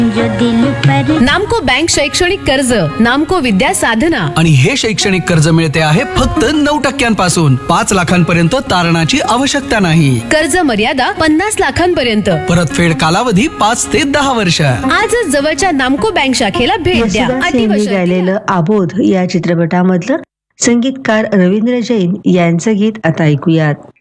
नामको बँक शैक्षणिक कर्ज, नामको विद्या साधना. आणि हे शैक्षणिक कर्ज मिळते आहे फक्त 9% 5 लाखांपर्यंत तारणाची आवश्यकता नाही. कर्ज मर्यादा 50 लाखांपर्यंत. परतफेड कालावधी 5 ते 10 वर्ष. आजच जवळच्या नामको बँक शाखेला भेट द्या. येशुदास यांनी गायलेलं आबोध या चित्रपटामधलं संगीतकार रवींद्र जैन यांचं गीत आता ऐकूयात.